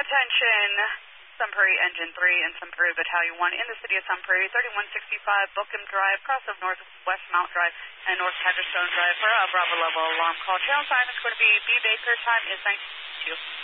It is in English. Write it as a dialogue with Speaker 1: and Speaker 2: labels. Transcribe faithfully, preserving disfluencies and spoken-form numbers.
Speaker 1: Attention, Sun Prairie Engine three and Sun Prairie Battalion one in the city of Sun Prairie, thirty-one sixty-five Bookham Drive, cross of Northwest Mount Drive and North Hagerstone Drive for a Bravo level alarm call. Channel sign is going to be B. Baker. Time is nineteen.